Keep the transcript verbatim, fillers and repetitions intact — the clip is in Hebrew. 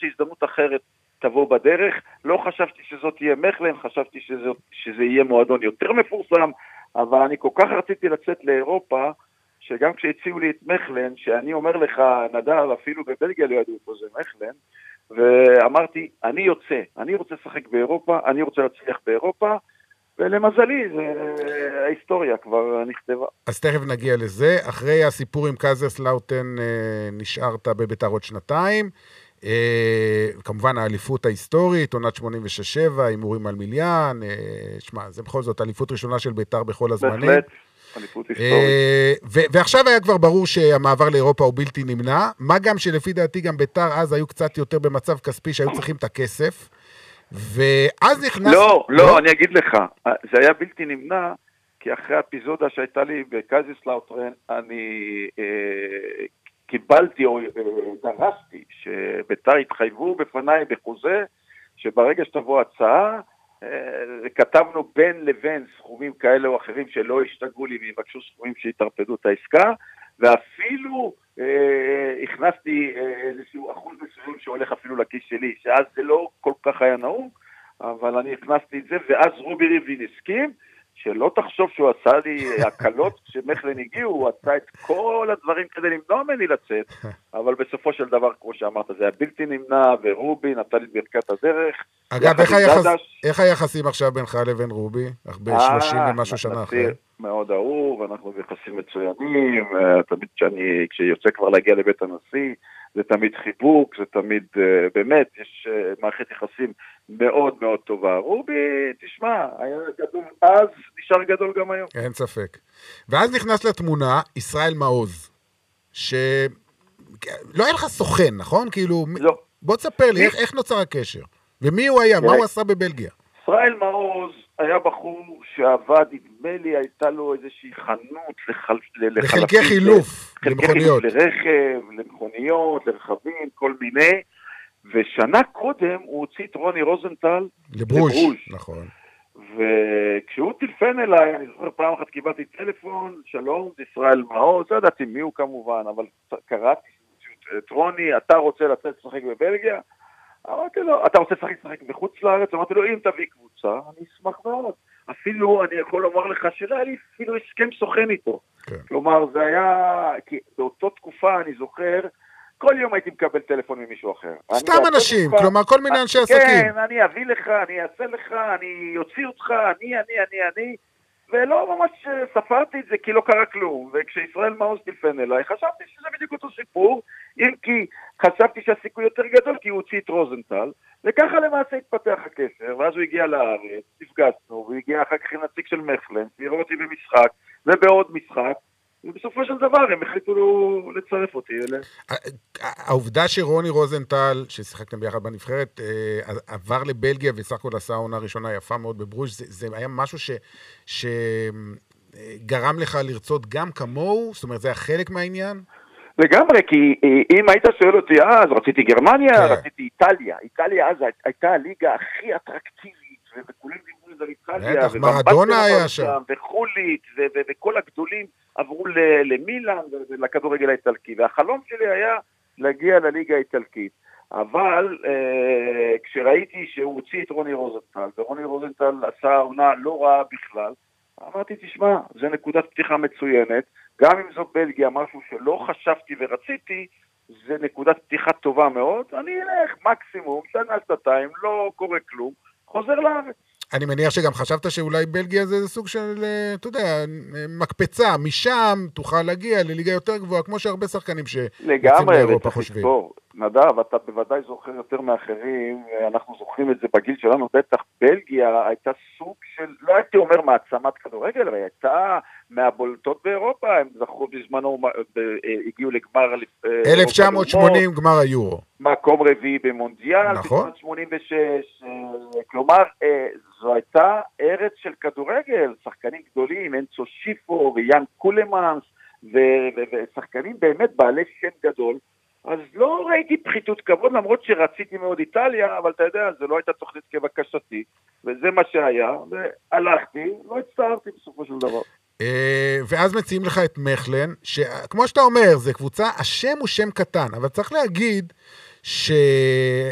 שהזדמנות אחרת תבוא בדרך. לא חשבתי שזאת תהיה מחלן, חשבתי שזאת, שזה יהיה מועדון יותר מפורסם, אבל אני כל כך רציתי לצאת לאירופה, שגם כשהציעו לי את מחלן, שאני אומר לך, נדב, אפילו בבלגיה לא ידעו פה זה מחלן, ואמרתי, אני יוצא, אני רוצה לשחק באירופה, אני רוצה להצליח באירופה, ולמזלי, ההיסטוריה כבר נכתבה. אז תכף נגיע לזה. אחרי הסיפור עם קייזרסלאוטן נשארת בביתר עוד שנתיים, כמובן האליפות ההיסטורית, עונת שמונים ושש שבע, הימורים על מיליון, שמה, זה בכל זאת אליפות ראשונה של ביתר בכל הזמנים. בהחלט, אליפות היסטורית. ועכשיו היה כבר ברור שהמעבר לאירופה הוא בלתי נמנע, מה גם שלפי דעתי גם ביתר אז היו קצת יותר במצב כספי שהיו צריכים את הכסף, ואז נכנס... לא, לא, אני אגיד לך, זה היה בלתי נמנע, כי אחרי האפיזודה שהייתה לי בקייזרסלאוטן, אני אה, קיבלתי או אה, דרסתי, שביתר התחייבו בפניי בחוזה, שברגע שתבוא הצעה, אה, כתבנו בין לבין סכומים כאלה או אחרים שלא השתגעו לי, ויבקשו סכומים שיתרפדו את העסקה, ואפילו אה, הכנסתי אה, איזשהו אחוז מסוים שהולך אפילו לכיס שלי, שאז זה לא כל כך היה נהוג, אבל אני הכנסתי את זה, ואז רובי ריבלין הסכים, שלא תחשוב שהוא עשה לי הקלות, כשמחלן הגיעו, הוא עשה את כל הדברים כדי למנוע ממני לצאת, אבל בסופו של דבר, כמו שאמרת, זה היה בלתי נמנע, ורובי נתן לי ברכת הדרך. אגב, איך, היחס, איך היחסים עכשיו בינך לבין רובי? אך ב-שלושים ומשהו שנה אחרי. מאוד אהוב, אנחנו ביחסים מצוינים, תמיד שאני, כשיוצא כבר להגיע לבית הנשיא, זה תמיד חיבוק, זה תמיד, באמת, יש מערכת יחסים מאוד מאוד טובה. רובי, תשמע, היה גדול אז, נשאר גדול גם היום. אין ספק. ואז נכנס לתמונה ישראל מעוז, שלא היה לך סוכן, נכון? כאילו, לא. בוא תספר לי, איך, איך נוצר הקשר? ומי הוא היה? מה הוא עשה בבלגיה? ישראל מעוז היה בחור שעבד, נדמה לי, הייתה לו איזושהי חנות לחל... לחלקי חילוף, למכוניות. לרכב, למכוניות, לרכבים, כל מיני, ושנה קודם הוא הוציא את רוני רוזנטל לברוז', נכון. וכשהוא טלפן אליי, אני זוכר פעם אחת קיבלתי טלפון, שלום, זה ישראל מעוז, לא ידעתי מי הוא כמובן, אבל קראתי את רוני, אתה רוצה לצאת לשחק בבלגיה? אמרתי לו, אתה רוצה לשחק בחוץ לארץ? אמרתי לו, אם תביא קבוצה, אני אשמח מאוד. אפילו, אני יכול לומר לך שלא היה לי אפילו הסכם סוכן איתו. כן. כלומר, זה היה, כי באותו תקופה אני זוכר, כל יום הייתי מקבל טלפון ממישהו אחר. סתם אנשים, תקופה, כלומר, כל מיני אנשי עסקים. כן, אני אביא לך, אני אעשה לך, אני אוציא אותך, אני, אני, אני, אני, ולא ממש ספרתי את זה, כי לא קרה כלום. וכשישראל מעוז טלפן אליי, חשבתי שזה בדיוק אותו סיפור, אם כי חשבתי שהסיכוי יותר גדול, כי הוא הוציא את רוזנטל, וככה למעשה התפתח הקשר, ואז הוא הגיע לארץ, נפגשנו, והוא הגיע אחר כך עם נציג של מחלן, ויראו אותי במשחק, ובעוד משחק, ובסופו של דבר הם החליטו לו לצרף אותי אלה. העובדה שרוני רוזנטל, ששיחקתם ביחד בנבחרת, עבר לבלגיה וסך הכל עשה עונה ראשונה יפה מאוד בברוז', זה, זה היה משהו ש, שגרם לך לרצות גם כמוהו? זאת אומרת, זה היה חלק מהעניין? לגמרי, כי אם היית שואל אותי אז, רציתי גרמניה, רציתי איטליה. איטליה אז הייתה הליגה הכי אטרקטיבית, וכולם דיברו את זה לאיטליה, מרדונה היה שם. וחולית, וכל הגדולים עברו למילאן ולכדורגל האיטלקי, והחלום שלי היה להגיע לליגה האיטלקית. אבל אה, כשראיתי שהוא הוציא את רוני רוזנטל, ורוני רוזנטל עשה עונה לא רעה בכלל, אמרתי, תשמע, זה נקודת פתיחה מצוינת, גם אם זו בלגיה, משהו שלא חשבתי ורציתי, זה נקודת פתיחה טובה מאוד, אני אלך מקסימום, שנה שנתיים, לא קורה כלום, חוזר לארץ. אני מניח שגם חשבת שאולי בלגיה זה סוג של, אתה יודע, מקפצה, משם תוכל להגיע לליגה יותר גבוהה, כמו שהרבה שחקנים שיוצאים באירופה חושבים. נדב, אתה בוודאי זוכר יותר מאחרים, אנחנו זוכרים את זה בגיל שלנו, בטח בלגיה הייתה סוג של, לא הייתי אומר מעצמת כדורגל, אבל הייתה מהבולטות באירופה, הם זכו בזמנו, הגיעו לגמר אלף תשע מאות שמונים גמר היורו. מקום רביעי במונדיאל, נכון. שמונים ושש, כלומר, זו הייתה ארץ של כדורגל, שחקנים גדולים, אנצו שיפו ויאן קולמנס, ושחקנים באמת בעלי שם גדול, אז לא ראיתי פחיתות כבוד, למרות שרציתי מאוד איטליה, אבל אתה יודע, זה לא הייתה תוכנית כבקשתי, וזה מה שהיה, והלכתי, לא הצטערתי בסופו של דבר. ואז מציעים לך את מחלן, שכמו שאתה אומר, זה קבוצה, השם הוא שם קטן, אבל צריך להגיד ש...